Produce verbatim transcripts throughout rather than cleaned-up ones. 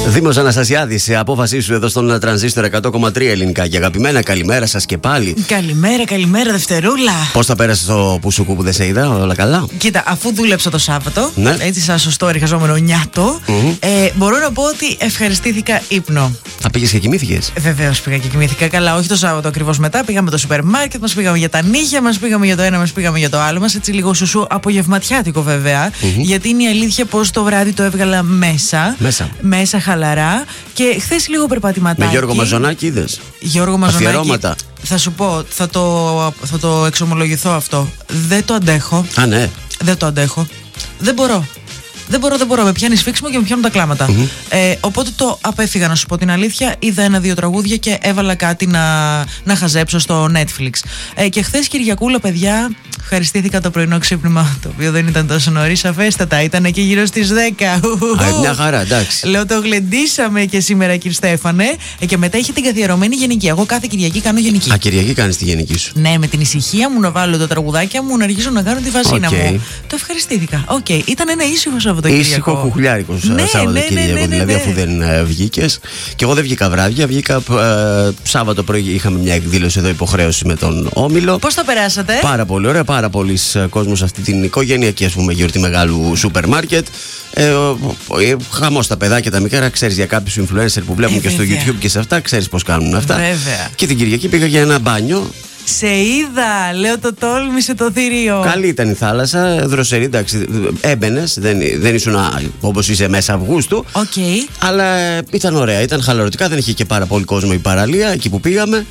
Δήμος Αναστασιάδης, απόφασή σου εδώ στον Τρανζίστορ εκατό κόμμα τρία ελληνικά και αγαπημένα, καλημέρα σας και πάλι. Καλημέρα, καλημέρα, Δευτερούλα. Πώς θα πέρασε το Πουσουκού που δεν σε είδα, όλα καλά? Κοίτα, αφού δούλεψα το Σάββατο, ναι. έτσι σαν σωστό εργαζόμενο νιάτο, mm-hmm. ε, μπορώ να πω ότι ευχαριστήθηκα ύπνο. Α, πήγες και κοιμήθηκες? Ε, Βεβαίως πήγα και κοιμήθηκα. Καλά, όχι το Σάββατο ακριβώς μετά. Πήγαμε το σούπερ μάρκετ μας, πήγαμε για τα νύχια μας, πήγαμε για το ένα μας, πήγαμε για το άλλο μας. Έτσι λίγο σουσού απογευματιάτικο βέβαια. Mm-hmm. Γιατί είναι η αλήθεια πως το βράδυ το έβγαλα μέσα. Μέσα. Μέσα χαλαρά. Και χθες λίγο περπατηματάκι. Με Γιώργο Μαζονάκη είδες? Γιώργο Μαζονάκη. Αφιερώματα. Θα σου πω, θα το, θα το εξομολογηθώ αυτό. Δεν το αντέχω. Α, ναι. Δεν το αντέχω. Δεν μπορώ. Δεν μπορώ, δεν μπορώ. Με πιάνει σφίξιμο και με πιάνουν τα κλάματα. Mm-hmm. Ε, οπότε το απέφυγα, να σου πω την αλήθεια. Είδα ένα-δύο τραγούδια και έβαλα κάτι να, να χαζέψω στο Netflix. Ε, και χθες Κυριακούλα, παιδιά, ευχαριστήθηκα το πρωινό ξύπνημα. Το οποίο δεν ήταν τόσο νωρίς, σαφέστατα. Ήταν και γύρω στις δέκα. Α, μια χαρά, εντάξει. Λέω, το γλεντήσαμε και σήμερα, κύριε Στέφανε. Ε, και μετά είχε την καθιερωμένη γενική. Εγώ κάθε Κυριακή κάνω γενική. Α, Κυριακή κάνεις τη γενική σου? Ναι, με την ησυχία μου να βάλω τα τραγουδάκια μου, να αρχίσω να κάνω τη βαζίνα okay. μου. Το ευχαριστήθηκα. Οκ, okay. Ήταν ένα ήσυχο Σαββατοκύριακο. Ήσυχο κουχουλιάρικο ναι, Σαββατοκύριακο, ναι, ναι, ναι, δηλαδή, ναι. αφού δεν uh, βγήκες. Και εγώ δεν βγήκα βράδια, βγήκα uh, Σάββατο πρωί. Είχαμε μια εκδήλωση εδώ, υποχρέωση με τον Όμιλο. Πώς το περάσατε? Πάρα πολύ ωραία, πάρα πολλοί uh, κόσμος αυτή την οικογενειακή, ας πούμε, γιορτή μεγάλου σούπερ μάρκετ. Ε, ε, χαμός τα παιδάκια τα μικρά, ξέρεις, για κάποιους influencer που βλέπουν ε, και στο YouTube και σε αυτά, ξέρεις πώς κάνουν αυτά. Βέβαια. Και την Κυριακή πήγα για ένα μπάνιο. Σε είδα, λέω, το τόλμησε το θηρίο. Καλή ήταν η θάλασσα, δροσερή, εντάξει. Έμπαινες, δεν, δεν ήσουν όπως είσαι μέσα Αυγούστου. Okay. Αλλά ήταν ωραία, ήταν χαλαρωτικά, δεν είχε και πάρα πολύ κόσμο η παραλία εκεί που πήγαμε.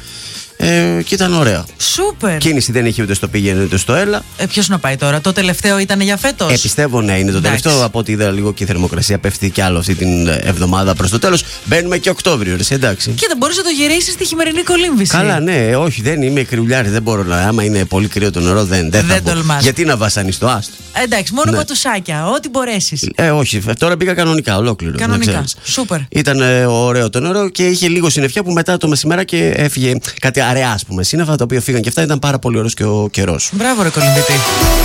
Ε, και ήταν ωραία. Σούπερ. Κίνηση δεν είχε ούτε στο πήγαινε ούτε στο έλα. Ε, ποιος να πάει τώρα, το τελευταίο ήταν για φέτος? Ε, πιστεύω ναι, είναι το εντάξει. τελευταίο. Από ό,τι είδα λίγο και η θερμοκρασία πέφτει κι άλλο αυτή την εβδομάδα προς το τέλος. Μπαίνουμε και Οκτώβριο, ρε, εντάξει. Και δεν μπορείς να το γυρίσεις στη χειμερινή κολύμβηση. Καλά, ναι, όχι, δεν είμαι κρυουλιάρη, δεν μπορώ να. Άμα είναι πολύ κρύο το νερό, δεν, δεν, δεν θα τολμάς. Γιατί να βασανιστώ, άστο. Ε, εντάξει, μόνο ναι. πατουσάκια, ό,τι μπορέσεις. Ε, όχι, τώρα πήγα κανονικά, ολόκληρο. Κανονικά. Σούπερ. Ήταν ε, ωραίο το νερό και είχε λίγο συννεφιά που μετά το μεσημέρα και έφυγε κάτι αραιά, α πούμε, σύννεφα τα οποία φύγαν και αυτά, ήταν πάρα πολύ ωραίος και ο καιρός. Μπράβο, ρε κολυμβητή.